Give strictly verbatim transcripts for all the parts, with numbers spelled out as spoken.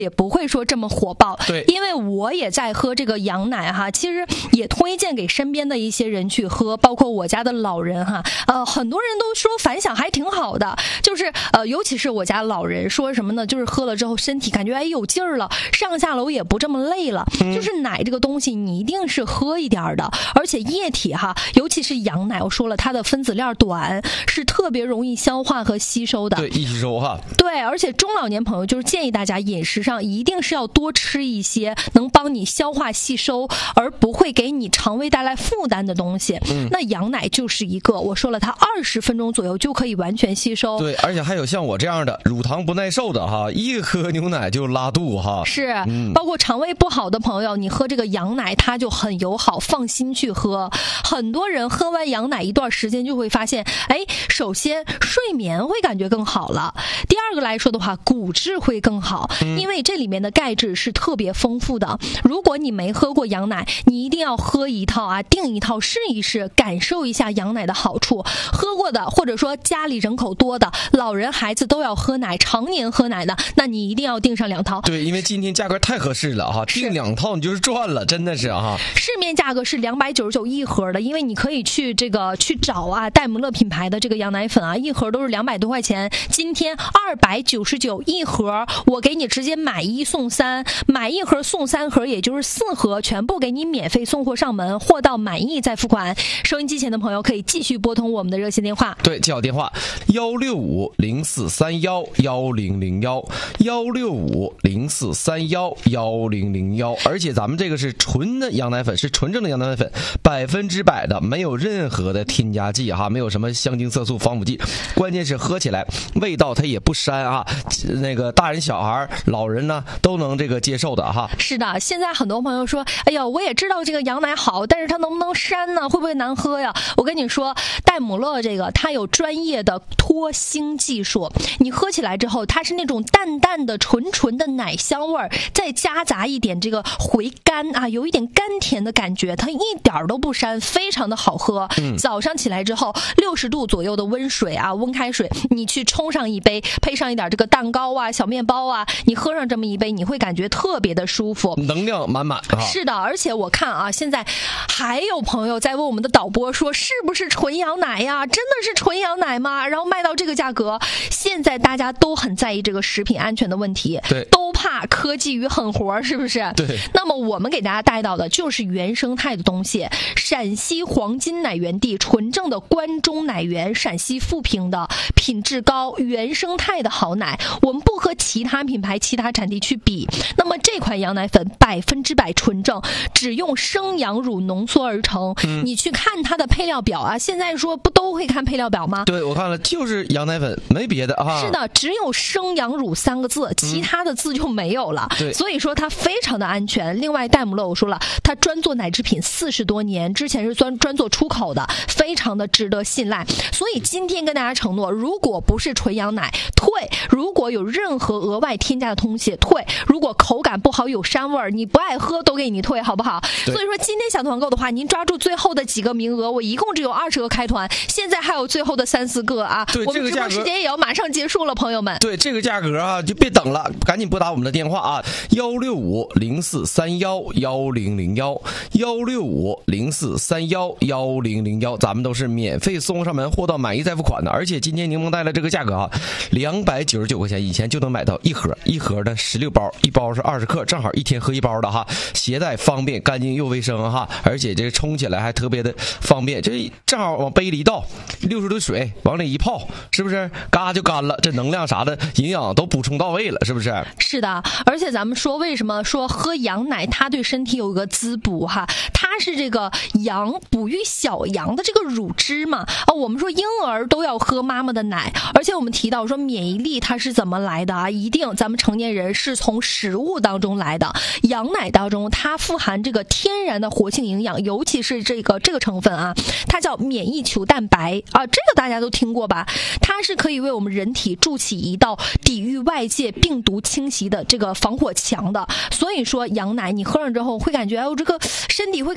也不会说这么火爆。 对， 因为我也在喝这个羊奶哈，其实也推荐给身边的一些人去喝，包括我家的老人哈，呃，很多人都说反响还挺好的，就是呃，尤其是我家老人说什么呢？就是喝了之后身体感觉哎有劲儿了，上下楼也不这么累了。嗯、就是奶这个东西，你一定是喝一点的，而且液体哈，尤其是羊奶，我说了它的分子链短，是特别容易消化和吸收的。 对，易吸收哈。 对，而且中老年朋友就是建议大家饮食上一定是要多吃一些能帮你消化吸收，而不会给你肠胃带来负担的东西。嗯、那羊奶就是一个，我说了，它二十分钟左右就可以完全吸收。 对，而且还有像我这样的乳糖不耐受的哈，一喝牛奶就拉肚哈。 是， 嗯、 包括肠胃不好的朋友，你喝这个羊奶它就很友好，放心去喝。很多人喝完羊奶一段时间就会发现，哎，首先睡眠会感觉更好了，第二个来说的话，骨质会更好，嗯、因为这里面的钙质是特别丰富的。如果你没喝过羊奶，你一定要喝一套啊，订一套试一试，感受一下羊奶的好处。喝过的，或者说家里人口多的，老人孩子都要喝奶，常年喝奶的，那你一定要订上两套。 对，因为今天价格太合适了哈，订两套你就是赚了，真的是哈。 市面价格是两百九十九一盒的，因为你可以去这个去找啊，戴姆勒品牌的这个羊奶粉啊，一盒都是两百多块钱，今天二百九十九一盒，我给你直接买一送三，买一盒送三盒，也就是四盒，全部给你免费送货上门，货到满意再付款。收音机前的朋友可以继续拨通我们的热线电话， 对，记好电话幺六五零四三幺幺零零幺幺六五零四三幺幺零零幺，而且咱们这个是纯的羊奶粉，是纯正的羊奶粉，百分之百的，没有任何的添加剂哈，没有什么香精色素防腐剂，关键是喝起来味道它也不膻啊，那个大人小孩老人呢都能这个接受的哈。 是的，现在很多朋友说，哎呀，我也知道这个羊奶好，但是它能不能膻呢？会不会难喝呀？我跟你说，戴姆勒这个它有专业的脱腥技术，你喝起来之后，它是那种淡淡的纯纯的奶香味儿，再夹杂一点这个回甘啊，有一点甘甜的感觉，它一点都不膻，非常的好喝。嗯、早上起来之后，六十度左右的温水啊，温开水，你去冲上一杯，配上一点这个蛋糕啊、小面包啊，你喝上这么一杯，你会感觉特别的舒服， 能量满满啊。 是的，而且我看啊，现在还有朋友在问我们的导播说，是不是纯羊奶呀？真的是纯羊奶吗？然后卖到这个价格，现在大家都很在意这个食品安全的问题， 对， 都怕科技与狠活，是不是？ 对。 那么我们给大家带到的就是原生态的东西，陕西黄金奶源地纯正的关中奶源，陕西富平的品质高、原生态的好奶，我们不和其他品牌、其他产地去比。那么这款羊奶粉百分之百纯正，只用生羊乳浓缩而成。嗯、你去看它的配料表啊，现在说不都会看配料表吗？ 对，我看了，就是羊奶粉，没别的啊。 是的，只有生羊乳三个字，其他的字就没有了。 对、嗯， 所以说它非常的安全。另外，戴姆勒我说了，它专做奶制品四十多年，之前是专专做出口的，非常的值得信赖。所以今天跟大家承诺，如果不是纯羊奶退，如果有任何额外添加的东西退，如果口感不好有膻味儿，你不爱喝都给你退，好不好？所以说今天小团购的话，您抓住最后的几个名额，我一共只有二十个开团，现在还有最后的三四个啊。 对， 我们直播时间也要马上结束了，朋友们。 对，这个价格啊，就别等了，赶紧拨打我们的电话啊，幺六五零四三幺幺零零幺幺六五零四三幺幺零零幺，咱们都是免费送上门，货到满意再付款的。而且今天柠檬带来这个价格啊，两百九十九块钱，以前就能买到一盒，一盒的十六包，一包是二十克，正好一天喝一包的哈，携带方便，干净又卫生哈，而且这个冲起来还特别的方便，这正好往杯里一倒，六十度水往里一泡，是不是嘎就干了？这能量啥的营养都补充到位了，是不是？ 是的，而且咱们说为什么说喝羊奶它对身体有一个滋补哈，它是这个羊哺育小羊的这个乳汁嘛啊，我们说婴儿都要喝妈妈的奶，而且我们提到说免疫力它是怎么来的啊？一定咱们成年人是从食物当中来的，羊奶当中它富含这个天然的活性营养，尤其是这个这个成分啊，它叫免疫球蛋白啊，这个大家都听过吧？它是可以为我们人体筑起一道抵御外界病毒侵袭的这个防火墙的。所以说羊奶你喝上之后会感觉哎，我这个身体会感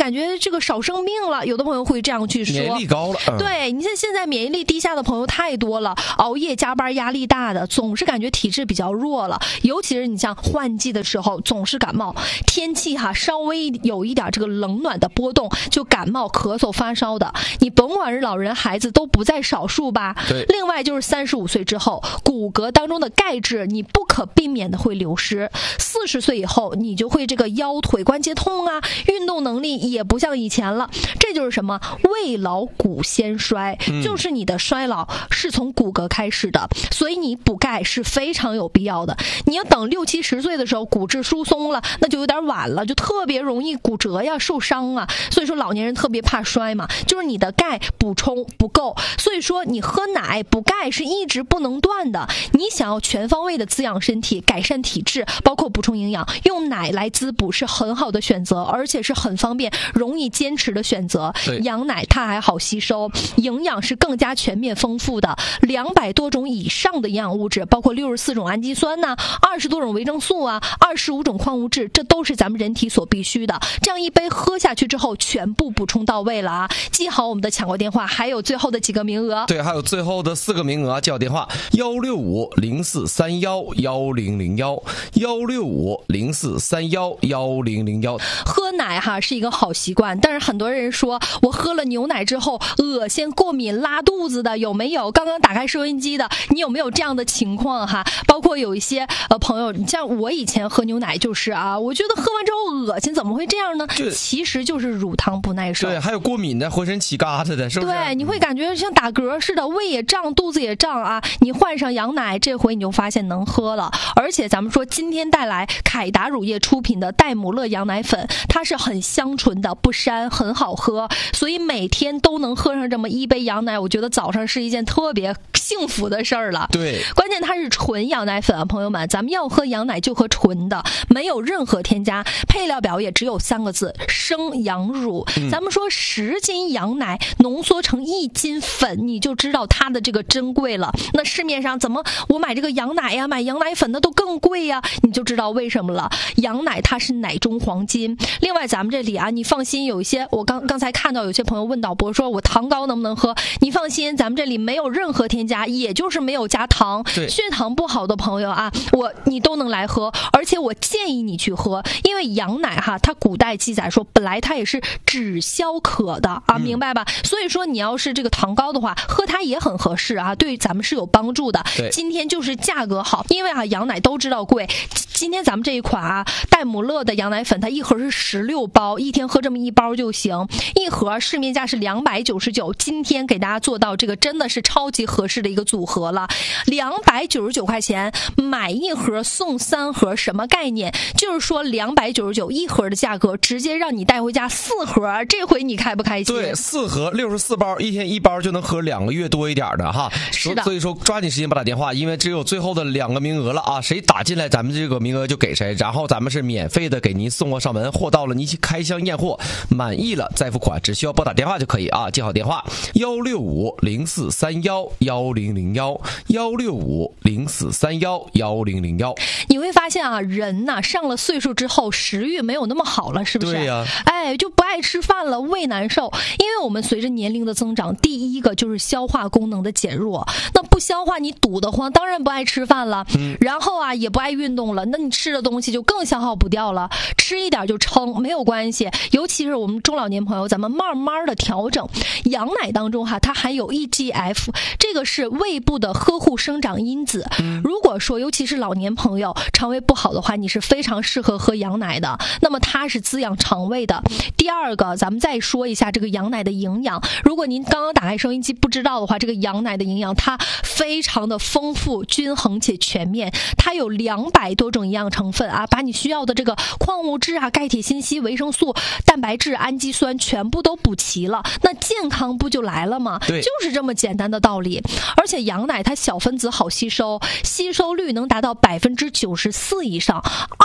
感觉这个少生病了，有的朋友会这样去说。 免疫力高了，嗯、 对，你看现在免疫力低下的朋友太多了，熬夜加班压力大的，总是感觉体质比较弱了，尤其是你像换季的时候总是感冒，天气哈稍微有一点这个冷暖的波动就感冒咳嗽发烧的，你甭管是老人孩子都不在少数吧。 对， 另外就是三十五岁之后骨骼当中的钙质你不可避免的会流失，四十岁以后你就会这个腰腿关节痛啊，运动能力也不像以前了，这就是什么未老骨先衰、嗯、就是你的衰老是从骨骼开始的，所以你补钙是非常有必要的。你要等六七十岁的时候骨质疏松了，那就有点晚了，就特别容易骨折呀受伤啊，所以说老年人特别怕摔嘛，就是你的钙补充不够，所以说你喝奶补钙是一直不能断的。你想要全方位的滋养身体改善体质包括补充营养，用奶来滋补是很好的选择，而且是很方便容易坚持的选择。羊奶它还好吸收，营养是更加全面丰富的，两百多种以上的营养物质，包括六十四种氨基酸呐、啊，二十多种维生素啊，二十五种矿物质，这都是咱们人体所必须的。这样一杯喝下去之后全部补充到位了啊！记好我们的抢购电话，还有最后的几个名额。 对，还有最后的四个名额，记好电话幺六五零四三幺幺零零幺幺六五零四三幺幺零零幺。 喝奶哈是一个好习惯，但是很多人说我喝了牛奶之后恶心、过敏、拉肚子的，有没有？刚刚打开收音机的，你有没有这样的情况哈？包括有一些呃朋友，像我以前喝牛奶就是啊，我觉得喝完之后恶心，怎么会这样呢？其实就是乳糖不耐受。 对，还有过敏的，浑身起疙瘩的，是不是？ 对，你会感觉像打嗝似的，胃也胀，肚子也胀啊。你换上羊奶，这回你就发现能喝了。而且咱们说今天带来凯达乳业出品的黛姆乐羊奶粉，它是很香醇的，不膻，很好喝，所以每天都能喝上这么一杯羊奶，我觉得早上是一件特别幸福的事儿了。 对， 关键它是纯羊奶粉啊，朋友们，咱们要喝羊奶就喝纯的，没有任何添加，配料表也只有三个字：生羊乳。嗯、咱们说十斤羊奶浓缩成一斤粉，你就知道它的这个珍贵了。那市面上怎么我买这个羊奶呀，买羊奶粉的都更贵呀，你就知道为什么了。羊奶它是奶中黄金。另外咱们这里啊，你放心，有一些我刚刚才看到有些朋友问导播说我糖高能不能喝，你放心，咱们这里没有任何添加，也就是没有加糖。血糖不好的朋友啊，我你都能来喝，而且我建议你去喝，因为羊奶哈，它古代记载说本来它也是止消渴的啊，明白吧？所以说你要是这个糖高的话，喝它也很合适啊，对咱们是有帮助的。今天就是价格好，因为啊羊奶都知道贵，今天咱们这一款啊黛姆乐的羊奶粉，它一盒是十六包，一天喝这么一包就行，一盒市面价是两百九十九，今天给大家做到这个真的是超级合适的一个组合了，两百九十九块钱买一盒送三盒，什么概念？就是说两百九十九一盒的价格，直接让你带回家四盒，这回你开不开心？ 对，四盒六十四包，一天一包就能喝两个月多一点的哈。 是的， 所以说抓紧时间拨打电话，因为只有最后的两个名额了啊，谁打进来咱们这个名额就给谁，然后咱们是免费的给您送货上门，货到了您去开箱验货，满意了再付款，只需要拨打电话就可以啊。记好电话幺六五零四三幺幺零零幺幺六五零四三幺幺零零幺。 你会发现啊，人呐、啊、上了岁数之后食欲没有那么好了，是不是？ 对呀、啊， 哎，就不爱吃饭了，胃难受。因为我们随着年龄的增长，第一个就是消化功能的减弱。那不消化，你堵得慌，当然不爱吃饭了。嗯，然后啊，也不爱运动了，那你吃的东西就更消耗不掉了。吃一点就撑，没有关系。尤其是我们中老年朋友，咱们慢慢的调整。羊奶当中哈，它含有 E G F， 这个是胃部的呵护生长因子。嗯、如果说，尤其是老年朋友肠胃不好的话，你是非常适合喝羊奶的。那么它是滋养肠胃的。第二个，咱们再说一下这个羊奶的营养。如果您刚刚打开收音机不知道的话，这个羊奶的营养它非常的丰富、均衡且全面。它有两百多种营养成分啊，把你需要的这个矿物质啊、钙、铁、锌、硒、维生素、蛋白质、氨基酸全部都补齐了，那健康不就来了吗？ 对， 就是这么简单的道理。而且羊奶它小分子好吸收，吸收率能达到百分之九十四以上，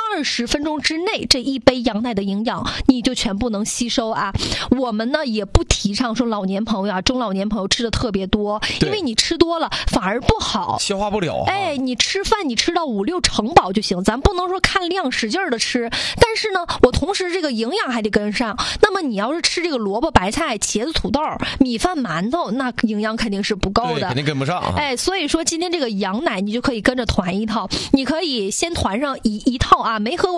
二十分钟之内，这一杯羊奶的营养你就全部能吸收啊。我们呢也不提倡说老年朋友啊、中老年朋友吃的特别多，因为你吃多了反而不好， 消化不了。 哎，你吃饭你吃到五六成饱就行，咱不能说看量使劲的吃，但是呢，我同时这个营养还得跟上。那么你要是吃这个萝卜、白菜、茄子、土豆、米饭、馒头，那营养肯定是不够的， 肯定跟不上。 哎，所以说今天这个羊奶你就可以跟着团一套，你可以先团上一一套啊，没喝过